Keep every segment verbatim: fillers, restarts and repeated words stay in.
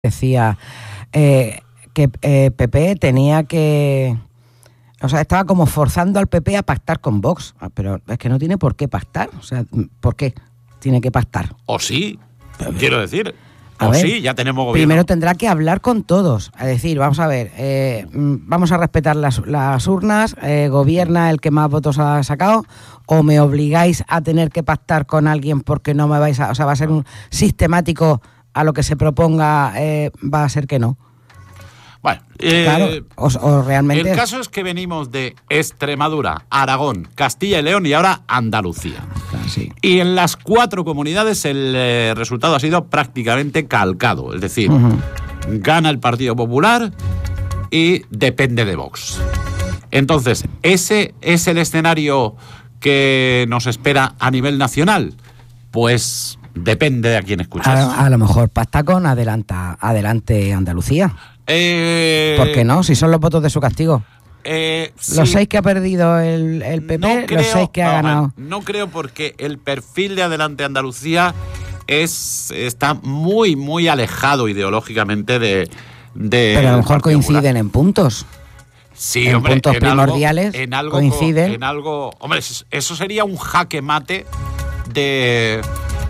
decía eh, que eh, P P tenía que... O sea, estaba como forzando al P P a pactar con Vox. Pero es que no tiene por qué pactar. O sea, ¿por qué tiene que pactar? O sí, quiero decir... A o ver, sí, ya tenemos gobierno. Primero tendrá que hablar con todos. Es decir, vamos a ver, eh, vamos a respetar las, las urnas, eh, gobierna el que más votos ha sacado, o me obligáis a tener que pactar con alguien porque no me vais a... O sea, va a ser un sistemático a lo que se proponga, eh, va a ser que no. Bueno, eh, claro, o, o realmente... el caso es que venimos de Extremadura, Aragón, Castilla y León y ahora Andalucía. Claro, sí. Y en las cuatro comunidades el eh, resultado ha sido prácticamente calcado. Es decir, uh-huh. gana el Partido Popular y depende de Vox. Entonces, ¿ese es el escenario que nos espera a nivel nacional? Pues depende de a quién escuches. A, a lo mejor pacta con adelanta, adelante Andalucía. Eh, ¿Por qué no? Si son los votos de su castigo. Eh, sí. Los seis que ha perdido el, el P P, no creo, los seis que ha no, ganado. No creo, porque el perfil de Adelante Andalucía es está muy, muy alejado ideológicamente de... de Pero a lo mejor coinciden Popular. en puntos. Sí, en hombre, puntos en primordiales algo, en algo, coinciden. En algo, hombre, eso sería un jaque mate de...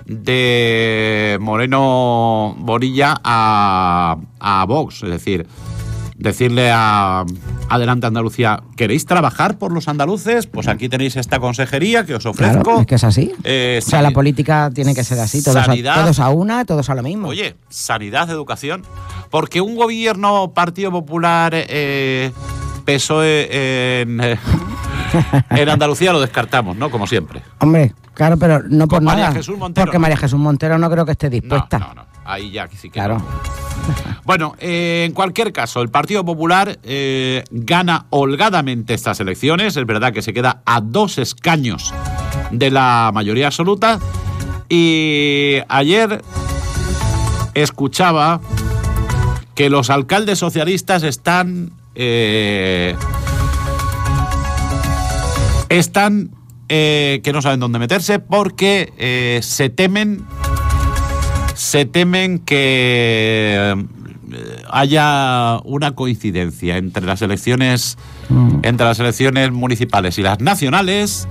de Moreno Bonilla a, a Vox, es decir, decirle a Adelante Andalucía, ¿queréis trabajar por los andaluces? Pues aquí tenéis esta consejería que os ofrezco. Claro, es que es así. Eh, o sea, la política tiene que ser así, todos, sanidad, a, todos a una, todos a lo mismo. Oye, sanidad, educación, porque un gobierno Partido Popular, eh, P S O E en, eh, en Andalucía lo descartamos, ¿no? Como siempre. Hombre, claro, pero no por María nada. Jesús Montero, porque no. María Jesús Montero no creo que esté dispuesta. No, no, no. Ahí ya sí que claro. No. Bueno, eh, en cualquier caso, el Partido Popular eh, gana holgadamente estas elecciones. Es verdad que se queda a dos escaños de la mayoría absoluta. Y ayer escuchaba que los alcaldes socialistas están... Eh, están... Eh, que no saben dónde meterse porque eh, se temen... Se temen que eh, haya una coincidencia entre las elecciones mm. entre las elecciones municipales y las nacionales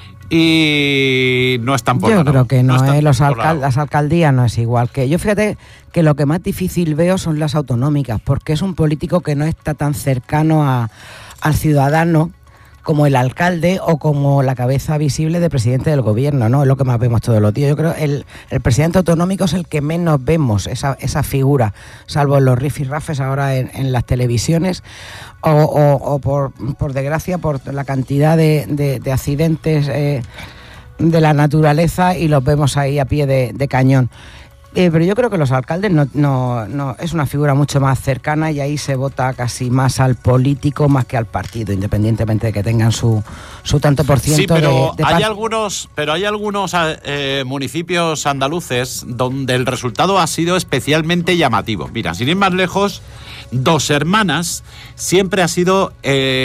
y no están por Yo la creo lado. que no, no eh, los alcal- alcal- las alcaldías no es igual. Que yo fíjate que lo que más difícil veo son las autonómicas, porque es un político que no está tan cercano a, al ciudadano como el alcalde o como la cabeza visible de presidente del gobierno, ¿no? Es lo que más vemos todos los días. Yo creo que el, el presidente autonómico es el que menos vemos, esa, esa figura, salvo en los rifirrafes ahora en, en las televisiones, o, o, o por, por desgracia, por la cantidad de, de, de accidentes eh, de la naturaleza, y los vemos ahí a pie de, de cañón. Eh, pero yo creo que los alcaldes no, no, no es una figura mucho más cercana, y ahí se vota casi más al político más que al partido, independientemente de que tengan su, su tanto por ciento. Sí, pero de, de hay part- algunos, pero hay algunos eh, municipios andaluces donde el resultado ha sido especialmente llamativo. Mira, sin ir más lejos, Dos Hermanas siempre ha sido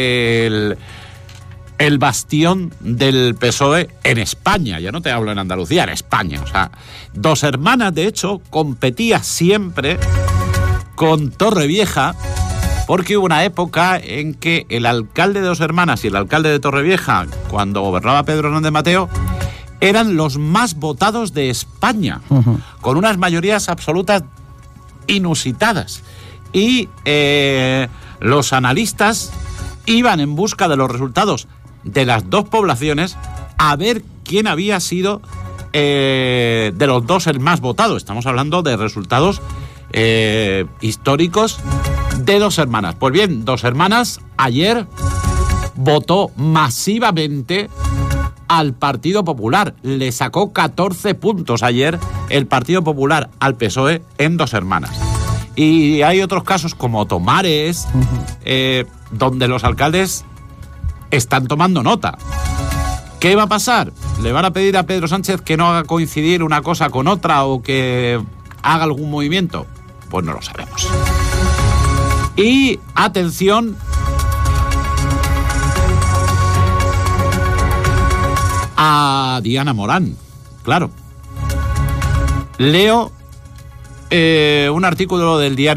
el el bastión del P S O E en España, ya no te hablo en Andalucía, en España. O sea, Dos Hermanas, de hecho, competía siempre con Torrevieja, porque hubo una época en que el alcalde de Dos Hermanas y el alcalde de Torrevieja, cuando gobernaba Pedro Hernández Mateo, eran los más votados de España, uh-huh. con unas mayorías absolutas inusitadas. Y eh, los analistas iban en busca de los resultados de las dos poblaciones a ver quién había sido eh, de los dos el más votado. Estamos hablando de resultados eh, históricos de Dos Hermanas. Pues bien, Dos Hermanas ayer votó masivamente al Partido Popular. Le sacó catorce puntos ayer el Partido Popular al P S O E en Dos Hermanas. Y hay otros casos como Tomares, uh-huh. eh, donde los alcaldes están tomando nota. ¿Qué va a pasar? ¿Le van a pedir a Pedro Sánchez que no haga coincidir una cosa con otra o que haga algún movimiento? Pues no lo sabemos. Y atención, a Diana Morán. Claro. Leo eh, un artículo del diario